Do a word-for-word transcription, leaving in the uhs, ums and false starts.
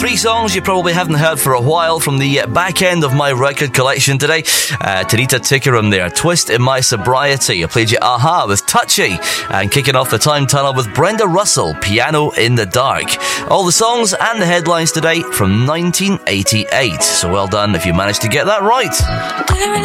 Three songs you probably haven't heard for a while from the back end of my record collection today. Uh, Tanita Tikaram there, Twist in My Sobriety. I played you Aha with Touchy, and kicking off the Time Tunnel with Brenda Russell, Piano in the Dark. All the songs and the headlines today from nineteen eighty-eight. So well done if you managed to get that right.